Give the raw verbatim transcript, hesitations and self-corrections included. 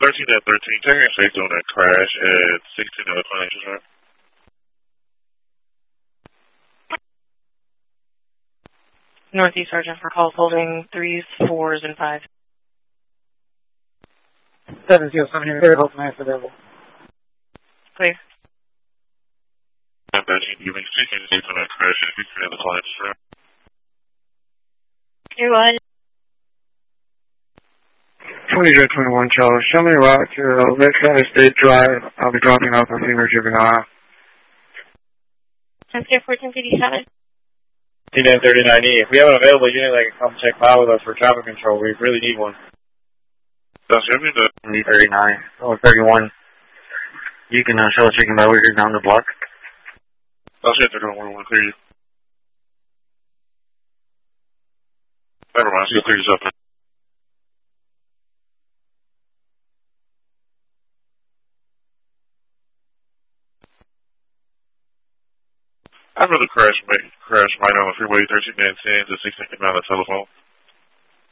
thirteen at thirteen, taking a safe on that crash at sixteen other financial right? Northeast Sergeant for calls holding threes, fours, and fives. seven zero seven, very open mass available. Clear. At thirteen, you make taking a safe on that crash at sixteen other clients right? Clear one. twenty to twenty-one, Charles. Show me a route to Lakeside State Drive. I'll be dropping off a female juvenile. ten fourteen fifty-seven. T nine thirty-nine E. If we have an available unit that can come check file with us for traffic control, we really need one. That's give me the D thirty-nine or thirty-one. You can uh, show a chicken by here down the block. I'll say they're going to want to clear you. Never mind, she'll clear you up. I'd rather crash, crash right on the freeway thirteen and ten to sixteen on the telephone.